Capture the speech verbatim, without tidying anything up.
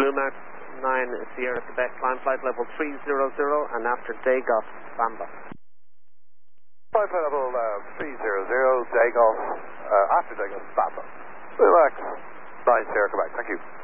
Blue Mount nine Sierra Quebec, climb flight level three hundred and after Dagoff, Bamba. Flight level uh, three hundred, Dagoff, uh, after Dagoff, Bamba. Relax. nine Sierra Quebec, thank you.